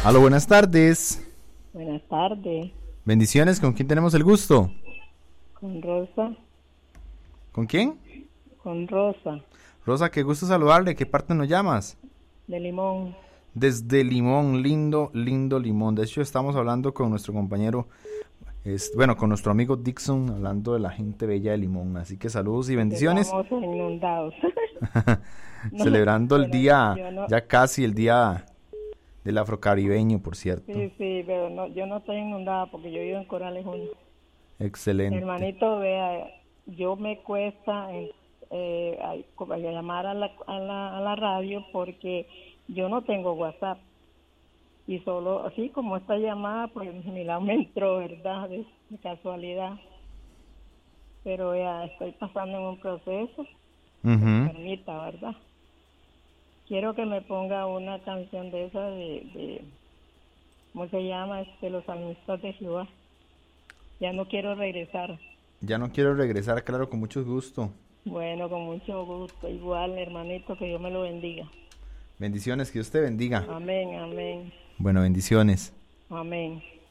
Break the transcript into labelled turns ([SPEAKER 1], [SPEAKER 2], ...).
[SPEAKER 1] Aló, buenas tardes.
[SPEAKER 2] Buenas tardes,
[SPEAKER 1] Bendiciones, ¿con quién tenemos el gusto?
[SPEAKER 2] con Rosa,
[SPEAKER 1] ¿Con quién?
[SPEAKER 2] con Rosa,
[SPEAKER 1] Rosa, qué gusto saludarle. ¿De qué parte nos llamas?
[SPEAKER 2] de Limón.
[SPEAKER 1] Desde Limón, lindo, lindo Limón. De hecho, estamos hablando con nuestro compañero, con nuestro amigo Dixon, hablando de la gente bella de Limón. Así que saludos y bendiciones.
[SPEAKER 2] Estamos inundados. No,
[SPEAKER 1] Celebrando el
[SPEAKER 2] pero
[SPEAKER 1] día,
[SPEAKER 2] yo no,
[SPEAKER 1] ya casi el día del afrocaribeño, por cierto.
[SPEAKER 2] sí, pero no, yo no estoy inundada porque yo vivo en Corales 1.
[SPEAKER 1] Excelente.
[SPEAKER 2] Hermanito, vea, yo me cuesta llamar a la radio porque yo no tengo WhatsApp. Y solo, así como esta llamada, pues ni la me entró, ¿verdad? De casualidad. Pero ya estoy pasando en un proceso que me
[SPEAKER 1] Ujú.
[SPEAKER 2] permita, ¿verdad? Quiero que me ponga una canción de esa ¿cómo se llama? Los salmistas de Jehová. Ya no quiero regresar.
[SPEAKER 1] Ya no quiero regresar, claro, con mucho gusto.
[SPEAKER 2] Bueno, con mucho gusto. Igual, hermanito, que Dios me lo bendiga.
[SPEAKER 1] Bendiciones, que Dios te bendiga.
[SPEAKER 2] Amén, amén,
[SPEAKER 1] Bueno, bendiciones.
[SPEAKER 2] amén.